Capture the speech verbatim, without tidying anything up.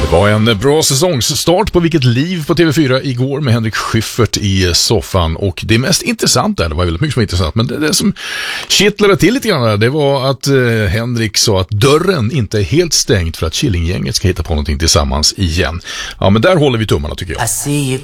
var en bra säsongsstart på Vilket liv på T V fyra igår med Henrik Schyffert i soffan. Och det mest intressanta, det var väldigt mycket som var intressant, men det, det som kittlade till lite grann, det var att eh, Henrik sa att dörren inte är helt stängd för att Killinggänget ska hitta på någonting tillsammans igen. Ja, men där håller vi tummarna tycker jag.